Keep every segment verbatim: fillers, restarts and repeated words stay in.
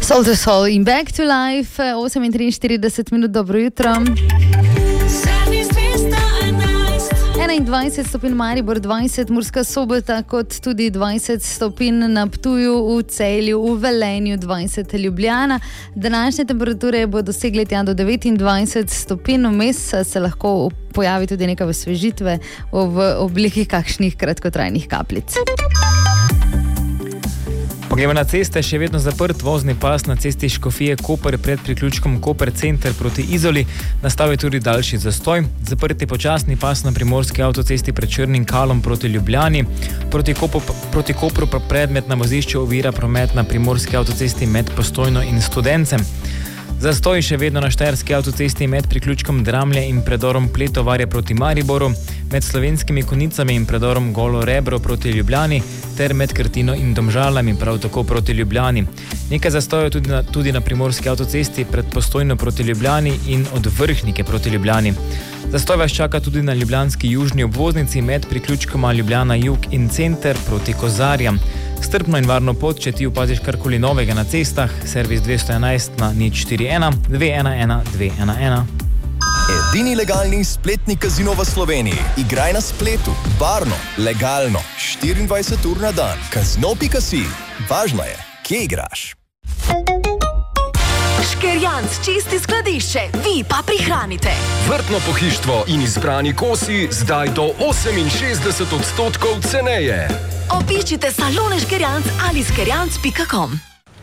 Soul to Soul in Back to Life, osem in triinštirideset minut, dobro jutro. enaindvajset stopinj Maribor, dvajset Murska Sobota, kot tudi dvajset stopinj na Ptuju, v Celju, v Velenju, dvajset Ljubljana. Današnje temperature bodo dosegle tja do devetindvajset stopinj, vmes se lahko pojavi tudi neka osvežitve v obliki kakšnih kratkotrajnih kapljic. Poglejmo na ceste, še vedno zaprt vozni pas na cesti Škofije Koper pred priključkom Koper Center proti Izoli. Nastal je tudi daljši zastoj. Zaprt je počasni pas na primorski avtocesti pred Črnim Kalom proti Ljubljani. Proti, Kopo, proti Kopru pa predmet na vozišču ovira promet na primorski avtocesti med Postojno in Studencem. Zastoj še vedno na štajerski avtocesti med priključkom Dramlje in predorom Pletovarje proti Mariboru, med Slovenskimi Konicami in predorom Golo Rebro proti Ljubljani ter med Krtino in Domžalami prav tako proti Ljubljani. Nekaj zastojev tudi na, tudi na primorski avtocesti pred Postojno proti Ljubljani in od Vrhnike proti Ljubljani. Zastoj vas čaka tudi na ljubljanski južni obvoznici med priključkoma Ljubljana Jug in Center proti Kozarjam. Strpno in varno pot, če ti opaziš karkoli novega na cestah, servis dvesto enajst na nič štiri ena dve ena ena dve ena ena. Edini legalni spletni kazino v Sloveniji. Igraj na spletu, varno, legalno, štiriindvajset ur na dan. Kazino pika si. Važno je, kje igraš. Škerjanc čisti skladišče, vi pa prihranite. Vrtno pohištvo in izbrani kosi zdaj do oseminšestdeset odstotkov ceneje. Obiščite salone Škerjanc ali škerjanc pika com.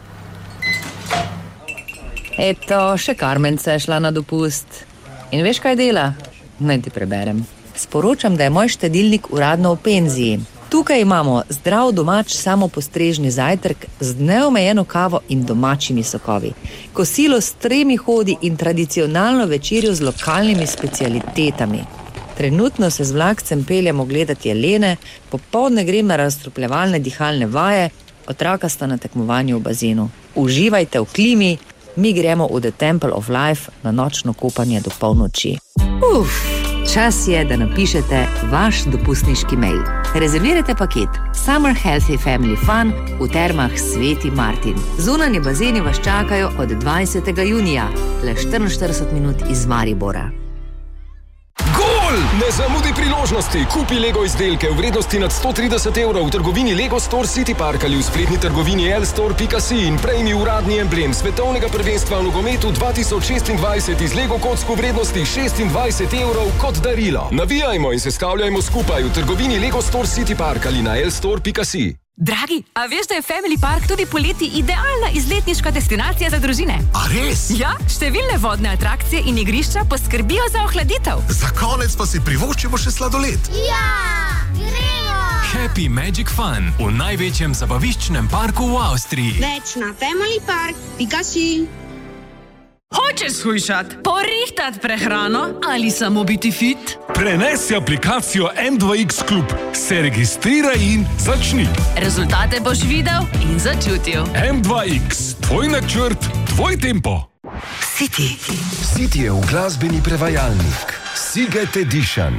Eto, še Karmence je šla na dopust. In veš, kaj dela? Naj ti preberem. Sporočam, da je moj štedilnik uradno v penziji. Tukaj imamo zdrav domač samopostrežni zajtrk z neomejeno kavo in domačimi sokovi. Kosilo s tremi hodi in tradicionalno večerjo z lokalnimi specialitetami. Trenutno se z vlakcem peljamo gledati jelene, popoldne grem na razstrupljevalne dihalne vaje, otroka sta na tekmovanju v bazenu. Uživajte v klimi, mi gremo v The Temple of Life na nočno kopanje do polnoči. Uf, čas je, da napišete vaš dopustniški mail. Rezervirajte paket Summer Healthy Family Fun v termah Sveti Martin. Zunanje bazeni vas čakajo od dvajsetega junija, le štiriinštirideset minut iz Maribora. Gol! Ne zamudi priložnosti. Kupi Lego izdelke v vrednosti nad sto trideset evrov v trgovini Lego Store City Park ali v spletni trgovini el store pika si in prejmi uradni emblem svetovnega prvenstva v nogometu dva tisoč šestindvajset iz Lego kocko v vrednosti šestindvajset evrov kot darilo. Navijajmo in se stavljajmo skupaj v trgovini Lego Store City Park ali na el store pika si. Dragi, a veš, da je Family Park tudi poleti idealna izletniška destinacija za družine? A res? Ja, številne vodne atrakcije in igrišča poskrbijo za ohladitev. Za konec pa si privoščimo še sladoled. Ja, gremo! Happy Magic Fun v največjem zabaviščnem parku v Avstriji. Več na familypark pika si. Hočeš shujšat, porihtat prehrano ali samo biti fit? Prenesi aplikacijo em dva iks Klub, se registriraj in začni. Rezultate boš videl in začutil. em dva iks, tvoj načrt, tvoj tempo. City. City je v glasbeni prevajalnik. Siget Edition.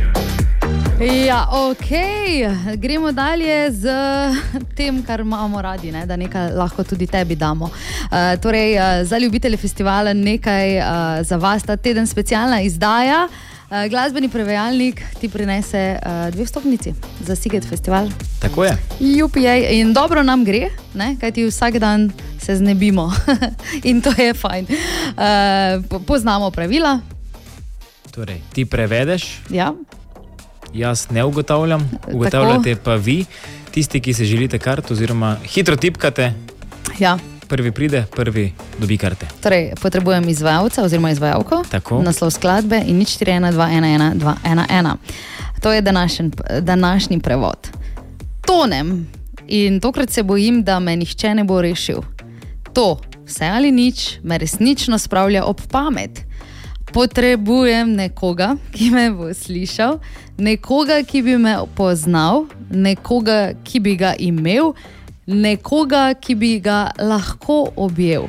Ja, okej, okay. Gremo dalje z tem, kar imamo radi, ne? Da nekaj lahko tudi tebi damo. Uh, torej, uh, za ljubitelje festivala nekaj uh, za vas, ta teden specialna izdaja. Uh, glasbeni prevajalnik ti prinese uh, dve vstopnici za Siget festival. Tako je. Jupijej, in dobro nam gre, ne? Kajti vsak dan se znebimo in to je fajn. Uh, poznamo pravila. Torej, ti prevedeš. Ja. Jaz ne ugotavljam, ugotavljate pa vi, tisti, ki se želite kart oziroma hitro tipkate. Ja. Prvi pride, prvi dobi karte. Torej, potrebujem izvajalca oziroma izvajalko, tako. Naslov skladbe in nič štiri ena dva ena ena dva ena ena. To je današnji, današnji prevod. Tonem in tokrat se bojim, da me nihče ne bo rešil. To, vse ali nič, me resnično spravlja ob pamet. Potrebujem nekoga, ki me bo slišal, nekoga, ki bi me poznal, nekoga, ki bi ga imel, nekoga, ki bi ga lahko objel.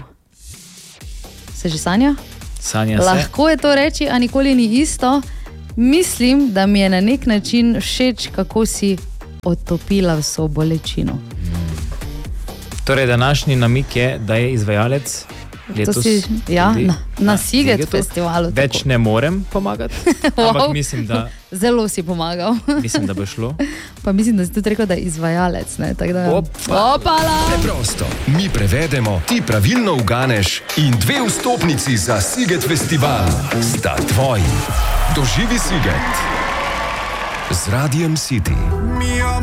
Se že sanja? Sanja se. Lahko je to reči, a nikoli ni isto. Mislim, da mi je na nek način všeč, kako si otopila vso bolečino. Torej, današnji namik je, da je izvajalec letos si, ja, tudi na, na Siget Sigetu. festivalu. Več tako. ne morem pomagati, Wow. ampak mislim, da, Zelo si pomagal. mislim, da bo šlo. Pa mislim, da si tudi rekel, da je izvajalec. Ne? Tak da... Opa. Opala! Preprosto. Mi prevedemo, ti pravilno uganeš in dve vstopnici za Siget festival sta tvoji. Doživi Siget z Radijem City.